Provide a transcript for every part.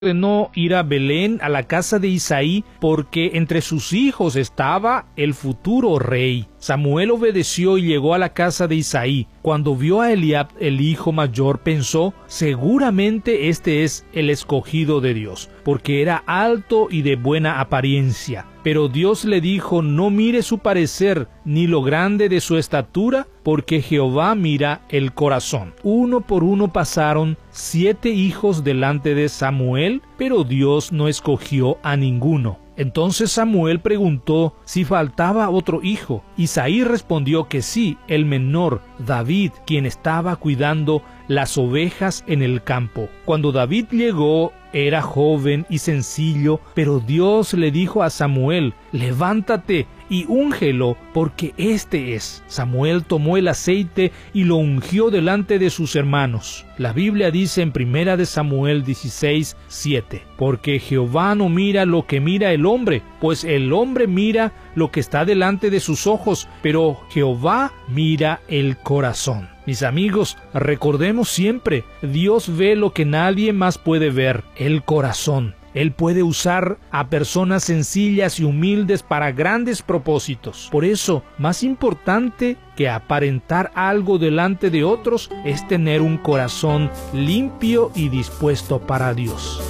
ordenó ir a Belén, a la casa de Isaí, porque entre sus hijos estaba el futuro rey. Samuel obedeció y llegó a la casa de Isaí. Cuando vio a Eliab, el hijo mayor, pensó: seguramente este es el escogido de Dios, porque era alto y de buena apariencia. Pero Dios le dijo: no mire su parecer, ni lo grande de su estatura, porque Jehová mira el corazón. Uno por uno pasaron 7 hijos delante de Samuel, pero Dios no escogió a ninguno. Entonces Samuel preguntó si faltaba otro hijo. Isaí respondió que sí, el menor, David, quien estaba cuidando las ovejas en el campo. Cuando David llegó, era joven y sencillo, pero Dios le dijo a Samuel: levántate y úngelo, porque este es. Samuel tomó el aceite y lo ungió delante de sus hermanos. La Biblia dice en 1 Samuel 16:7, porque Jehová no mira lo que mira el hombre, pues el hombre mira lo que está delante de sus ojos, pero Jehová mira el corazón. Mis amigos, recordemos siempre, Dios ve lo que nadie más puede ver, el corazón. Él puede usar a personas sencillas y humildes para grandes propósitos. Por eso, más importante que aparentar algo delante de otros es tener un corazón limpio y dispuesto para Dios.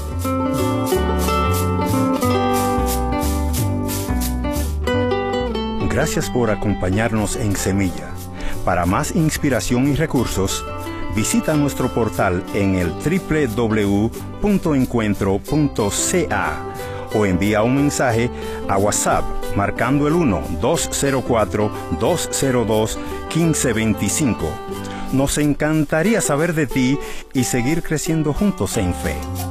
Gracias por acompañarnos en Semilla. Para más inspiración y recursos, visita nuestro portal en el www.encuentro.ca o envía un mensaje a WhatsApp marcando el 1-204-202-1525. Nos encantaría saber de ti y seguir creciendo juntos en fe.